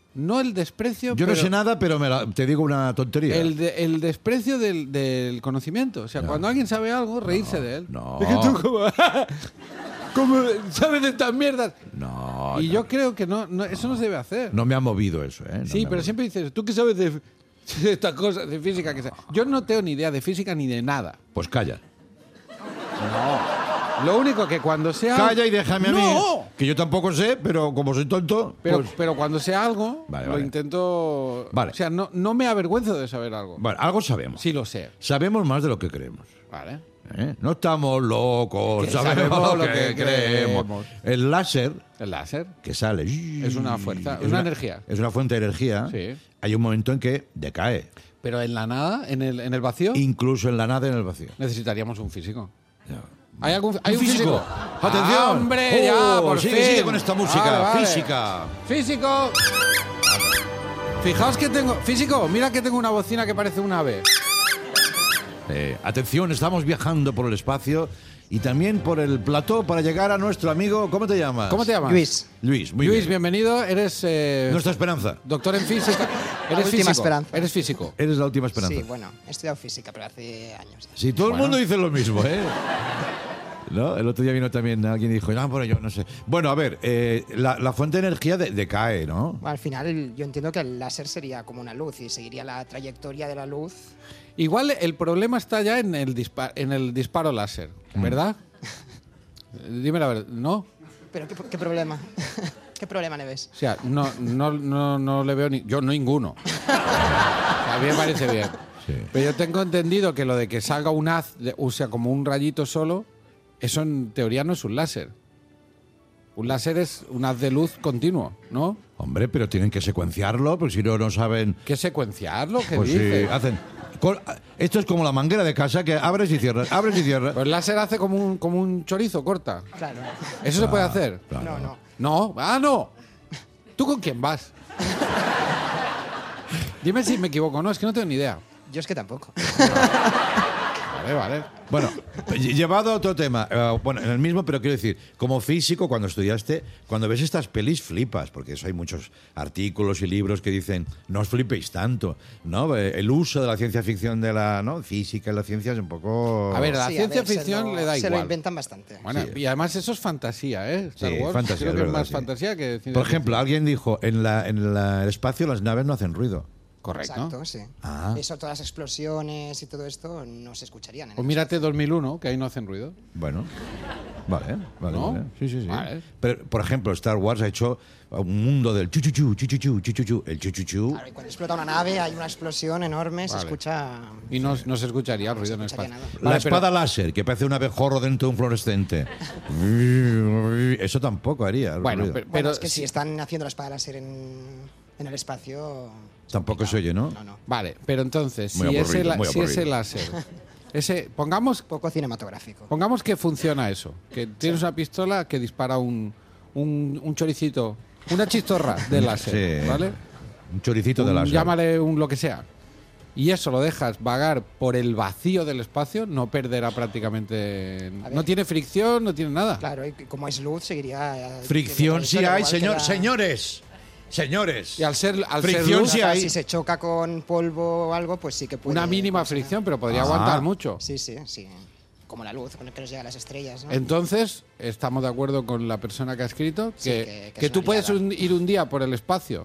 No el desprecio. Yo no sé nada, pero te digo una tontería. El desprecio del conocimiento. O sea, cuando alguien sabe algo, reírse de él. No. Es que tú como sabes de estas mierdas. No. Y yo creo que no, eso no se debe hacer. No me ha movido eso, ¿eh? Sí, pero siempre dices, ¿tú qué sabes de estas cosas, de física? Yo no tengo ni idea de física ni de nada. Pues calla. Lo único que cuando sea... Calla y déjame a mí. ¡No! Que yo tampoco sé, pero como soy tonto... Pero cuando sea algo, lo intento... Vale. O sea, no me avergüenzo de saber algo. Bueno, algo sabemos. Sí lo sé. Sabemos más de lo que creemos. Vale. No estamos locos, Que sabemos lo que creemos. El láser... El láser. Que sale... Es una fuerza, es una energía. Es una fuente de energía. Sí. Hay un momento en que decae. Pero en la nada, en el vacío... Incluso en la nada, en el vacío. Necesitaríamos un físico. Ya. ¿Hay un físico? ¡Atención! ¡Ah, hombre! Ya, por fin. Sigue con esta música. Vale. Física. ¡Físico! Fijaos que tengo... Físico, mira que tengo una bocina que parece un ave. Atención, estamos viajando por el espacio y también por el plató para llegar a nuestro amigo... ¿Cómo te llamas? ¿Cómo te llamas? Luis. Luis, muy Luis, bien. bienvenido. Eres... Nuestra esperanza. doctor en física. La Eres última físico. esperanza. Eres físico. Eres la última esperanza. Sí, bueno, he estudiado física, pero hace años. Sí, todo el Bueno. mundo dice lo mismo, ¿eh? ¿No? El otro día vino también alguien y dijo, bueno, yo no sé. Bueno, a ver, la fuente de energía decae, ¿no? Al final yo entiendo que el láser sería como una luz y seguiría la trayectoria de la luz. Igual el problema está ya en el disparo láser, ¿verdad? Dime la verdad, ¿no? Pero ¿qué problema? ¿Qué problema le ves? O sea, no le veo yo ninguno. A mí me parece bien. Sí. Pero yo tengo entendido que lo de que salga un haz, o sea, como un rayito solo, eso en teoría no es un láser. Un láser es un haz de luz continuo, ¿no? Hombre, pero tienen que secuenciarlo, porque si no, no saben... ¿Qué secuenciarlo? ¿Qué Pues dices? sí, hacen... Esto es como la manguera de casa que abres y cierras, abres y cierras. Pues el láser hace como un chorizo, corta. Claro. ¿Eso se puede hacer? No, no. No. ¡Ah, no! ¿Tú con quién vas? Dime si me equivoco, no, es que no tengo ni idea. Yo es que tampoco. Vale. Bueno, llevado a otro tema, bueno, en el mismo, pero quiero decir, como físico, cuando estudiaste, cuando ves estas pelis flipas, porque eso hay muchos artículos y libros que dicen, no os flipéis tanto, ¿no? El uso de la ciencia ficción de la física y la ciencia es un poco... A ver, la Sí, ciencia se ficción lo- le da Se igual. lo inventan bastante. Bueno, Sí. y además eso es fantasía, ¿eh? Star Sí, Wars, fantasía, creo que es es verdad, más sí. fantasía que ciencia Por ejemplo, ficción. alguien dijo, en el espacio las naves no hacen ruido. Correcto. Exacto, sí. Ah. Eso, todas las explosiones y todo esto no se escucharían. O mírate 2001, que ahí no hacen ruido. Bueno, vale. ¿No? Sí. Vale. Pero, por ejemplo, Star Wars ha hecho un mundo del chuchuchu, el chuchuchu. Claro, y cuando explota una nave hay una explosión enorme, se Vale. escucha... Y no se escucharía ruido en el escucharía espacio. nada. La espada láser, que parece un abejorro dentro de un fluorescente. Eso tampoco haría Bueno, ruido. pero Bueno, es que si están haciendo la espada láser en el espacio... Tampoco se oye, ¿no? No. Vale, pero entonces, Muy aburrido, muy si ese aburrido. láser, pongamos que funciona eso, que tienes una pistola que dispara un choricito, una chistorra de láser, Sí. ¿vale? Un choricito de láser. Llámale un lo que sea. Y eso lo dejas vagar por el vacío del espacio, no perderá prácticamente... A ver. No tiene fricción, no tiene nada. Claro, y como es luz seguiría... Fricción sí igual hay, que la- señores. Y al ser Fricción luz, sí hay. Si se choca con polvo o algo, pues sí que puede... una mínima funcionar. fricción, pero podría Ah. aguantar mucho. Sí. Como la luz con la que nos llega a las estrellas, ¿no? Entonces, estamos de acuerdo con la persona que ha escrito Sí, que que es tú una puedes liada. ir un día por el espacio.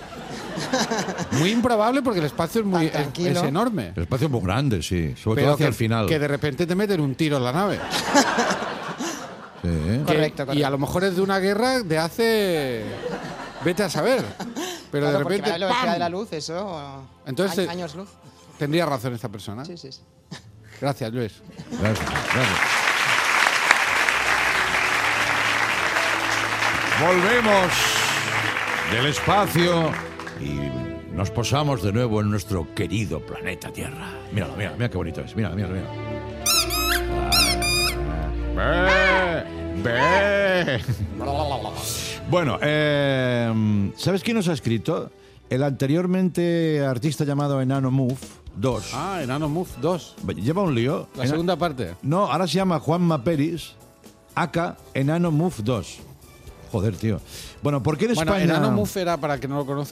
Muy improbable porque el espacio Tan tranquilo. es enorme. El espacio es muy grande, sí. Sobre todo hacia el final. que de repente te meten un tiro en la nave. Sí. Correcto. Y a lo mejor es de una guerra de hace... Vete a saber. Pero Claro, de porque repente... la velocidad ¡pam! de la luz, eso... Entonces, años luz. Tendría razón esta persona. Sí. Gracias, Luis. Gracias. Volvemos del espacio y nos posamos de nuevo en nuestro querido planeta Tierra. Mira qué bonito es. Mira. Ve. Bueno, ¿sabes quién nos ha escrito? El anteriormente artista llamado Enano Move 2. Ah, Enano Move 2. Lleva un lío. La segunda parte. No, ahora se llama Juanma Peris, aka Enano Move 2. Joder, tío. Bueno, ¿por qué en Bueno, España...? Enano Move era, para que no lo conozca,